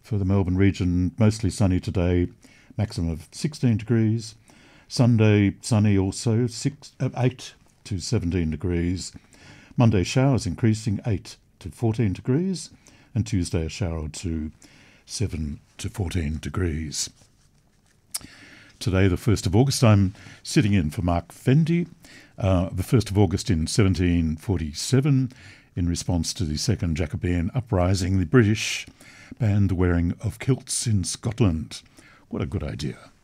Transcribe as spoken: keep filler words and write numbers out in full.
For the Melbourne region, mostly sunny today, maximum of sixteen degrees. Sunday, sunny also, six, uh, eight to seventeen degrees. Monday, showers increasing, eight to fourteen degrees. And Tuesday, a shower or two, seven to fourteen degrees. Today, the first of August, I'm sitting in for Mark Fendi. Uh, the first of August in seventeen forty-seven, in response to the Second Jacobean Uprising, the British banned the wearing of kilts in Scotland. What a good idea.